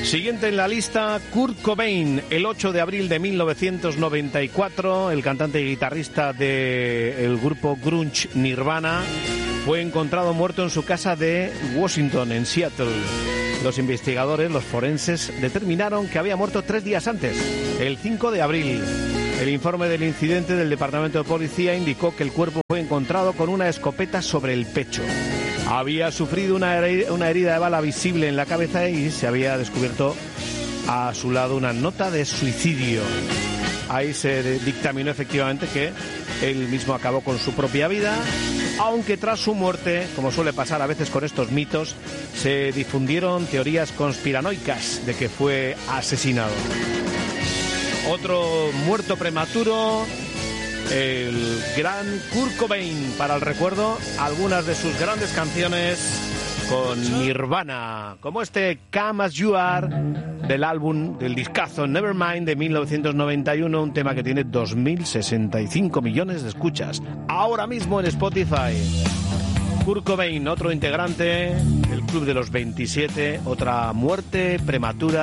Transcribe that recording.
Siguiente en la lista, Kurt Cobain. El 8 de abril de 1994, el cantante y guitarrista del grupo grunge Nirvana fue encontrado muerto en su casa de Washington, en Seattle. Los investigadores, los forenses, determinaron que había muerto 3 días antes, el 5 de abril. El informe del incidente del Departamento de Policía indicó que el cuerpo fue encontrado con una escopeta sobre el pecho. Había sufrido una herida de bala visible en la cabeza y se había descubierto a su lado una nota de suicidio. Ahí se dictaminó efectivamente que él mismo acabó con su propia vida, aunque tras su muerte, como suele pasar a veces con estos mitos, se difundieron teorías conspiranoicas de que fue asesinado. Otro muerto prematuro, el gran Kurt Cobain. Para el recuerdo, algunas de sus grandes canciones con Nirvana, como este Come As You Are del álbum, del discazo Nevermind de 1991, un tema que tiene 2.065 millones de escuchas ahora mismo en Spotify. Kurt Cobain, otro integrante del Club de los 27, otra muerte prematura.